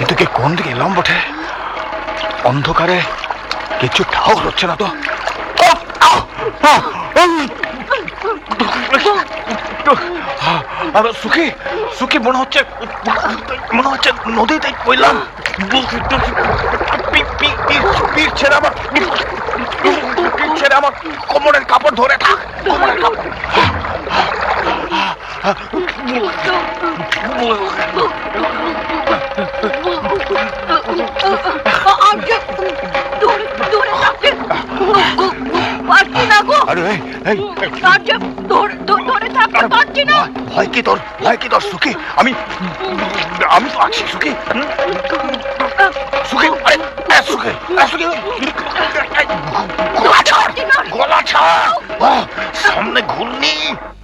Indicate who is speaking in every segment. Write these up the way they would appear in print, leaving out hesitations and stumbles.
Speaker 1: কিন্তু কে কোন দিকে এলাম বটে? অন্ধকারে কিছু ঠাউর হচ্ছে না তো। সুখী সুখী মনে হচ্ছে নদীতে পড়লাম। পিঠ ছেড়ে আমার কোমরের কাপড় ধরে থাক, কোমরের কাপড়। ভয় কি তোর সুখী? আমি তো আছি সুখী। সুখী সুখী সুখী গলা ছাড়, সামনে ঘূর্ণি।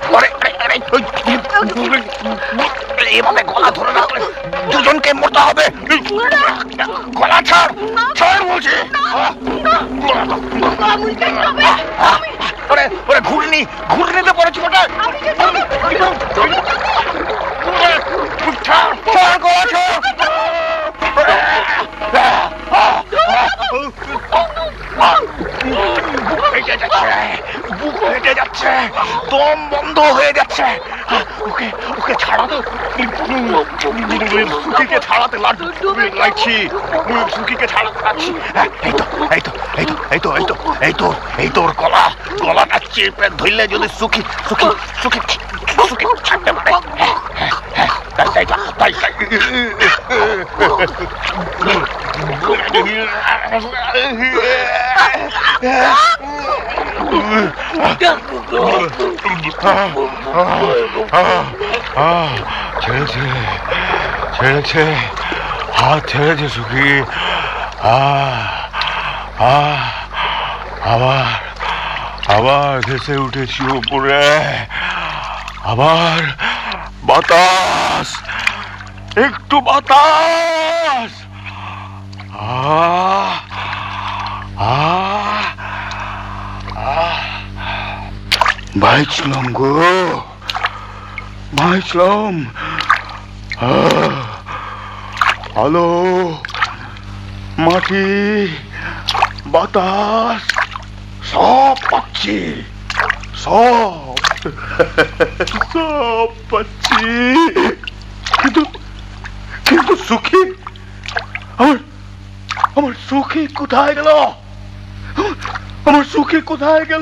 Speaker 1: এভাবে গলা ধরে রাখলে দুজনকে মরতে হবে। গলা ছাড়, ছাড় বলছি। ঘূর্ণিতে পড়েছি বটে। গলা ছাড়। বুক ফেটে যাচ্ছে, দম বন্ধ হয়ে যাচ্ছে। ওকে ছাড়াতে, সুখীকে ছাড়াতে লাগছি। সুখীকে ছাড়াতে লাগছি। এই তোর গলাটা চেপে ধরলে যদি সুখী ছাড়তে পারে। ছেড়েছে, হাত ছেড়েছে সুখী। আবার ভেসে উঠেছি উপরে। আবার বাতাস, একটু বাতাস। বাঁচলাম গো, বাঁচলাম। আলো, মাটি, বাতাস সব পাচ্ছি, সব পাচ্ছি। কিন্তু সুখী, আমার সুখী কোথায় গেল? আমার সুখী কোথায় গেল?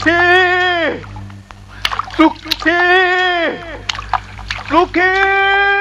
Speaker 1: সুখী।